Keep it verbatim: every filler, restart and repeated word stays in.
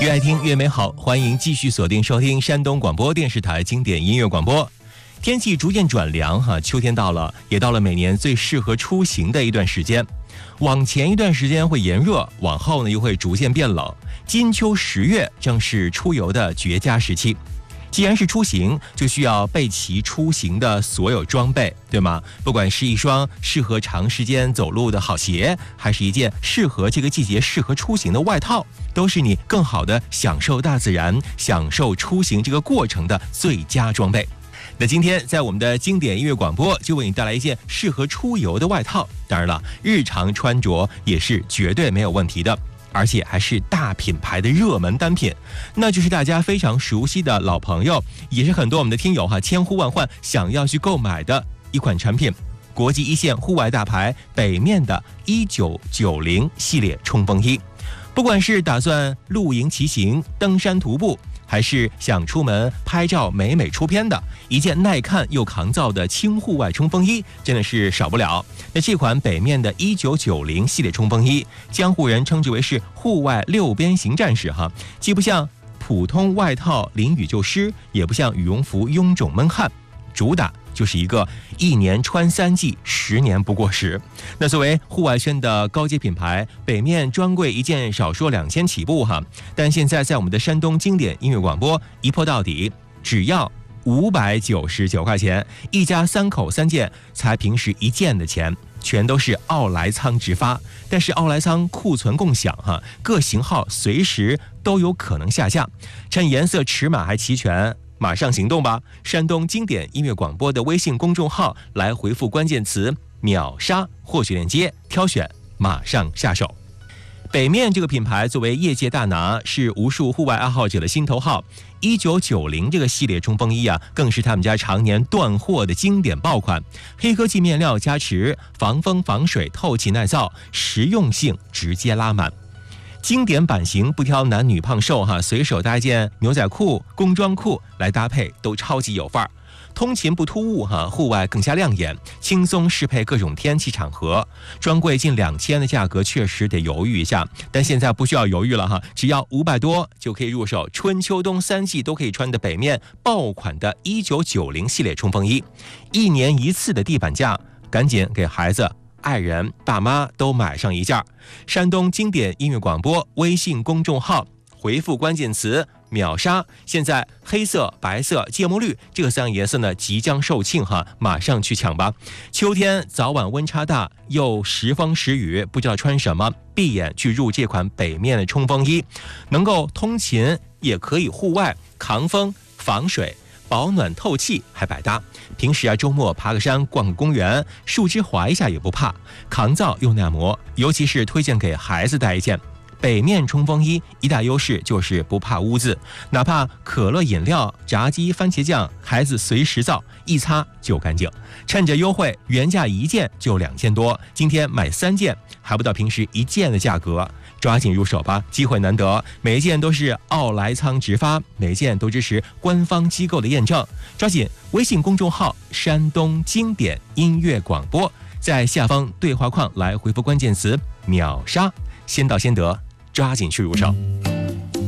越爱听越美好，欢迎继续锁定收听山东广播电视台经典音乐广播。天气逐渐转凉哈，秋天到了，也到了每年最适合出行的一段时间。往前一段时间会炎热，往后呢又会逐渐变冷。金秋十月正是出游的绝佳时期。既然是出行，就需要备齐出行的所有装备，对吗？不管是一双适合长时间走路的好鞋，还是一件适合这个季节适合出行的外套，都是你更好的享受大自然、享受出行这个过程的最佳装备。那今天在我们的经典音乐广播就为你带来一件适合出游的外套，当然了，日常穿着也是绝对没有问题的，而且还是大品牌的热门单品，那就是大家非常熟悉的老朋友，也是很多我们的听友哈千呼万唤想要去购买的一款产品，国际一线户外大牌北面的一九九零系列冲锋衣。不管是打算露营骑行、登山徒步，还是想出门拍照美美出片的，一件耐看又抗造的轻户外冲锋衣真的是少不了。那这款北面的一九九零系列冲锋衣，江湖人称之为是户外六边形战士哈，既不像普通外套淋雨就湿，也不像羽绒服臃肿闷汗，主打就是一个一年穿三季，十年不过时。那作为户外圈的高阶品牌，北面专柜一件少说两千起步哈，但现在在我们的山东经典音乐广播一破到底，只要五百九十九块钱，一家三口三件才平时一件的钱，全都是奥莱仓直发。但是奥莱仓库存共享哈，各型号随时都有可能下架，趁颜色尺码还齐全，马上行动吧！山东经典音乐广播的微信公众号来回复关键词秒杀获取链接，挑选马上下手。北面这个品牌作为业界大拿，是无数户外爱好者的心头好。一九九零这个系列冲锋衣啊，更是他们家常年断货的经典爆款。黑科技面料加持，防风防水，透气耐造，实用性直接拉满。经典版型不挑男女胖瘦哈，随手搭一件牛仔裤、工装裤来搭配都超级有范儿。通勤不突兀哈，户外更加亮眼，轻松适配各种天气场合。专柜近两千的价格确实得犹豫一下，但现在不需要犹豫了哈，只要五百多就可以入手春秋冬三季都可以穿的北面爆款的一九九零系列冲锋衣，一年一次的地板价，赶紧给孩子、爱人、爸妈都买上一件。山东经典音乐广播微信公众号回复关键词秒杀，现在黑色、白色、芥末绿这三个颜色呢即将售罄哈，马上去抢吧！秋天早晚温差大，又时风时雨，不知道穿什么，闭眼去入这款北面的冲锋衣，能够通勤，也可以户外抗风防水，保暖透气还百搭。平时啊周末爬个山、逛个公园，树枝滑一下也不怕，抗造又耐磨，尤其是推荐给孩子带一件。北面冲锋衣一大优势就是不怕污渍，哪怕可乐饮料、炸鸡、番茄酱，孩子随时造，一擦就干净。趁着优惠，原价一件就两千多，今天买三件还不到平时一件的价格，抓紧入手吧，机会难得，每一件都是奥莱仓直发，每一件都支持官方机构的验证。抓紧微信公众号山东经典音乐广播，在下方对话框来回复关键词秒杀，先到先得，抓紧去入手。